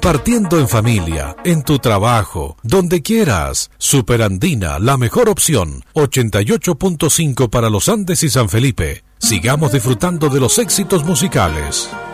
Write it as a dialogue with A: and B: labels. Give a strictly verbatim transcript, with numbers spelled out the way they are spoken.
A: partiendo en familia, en tu trabajo, donde quieras. Superandina, la mejor opción. ochenta y ocho punto cinco para los Andes y San Felipe. Sigamos disfrutando de los éxitos musicales.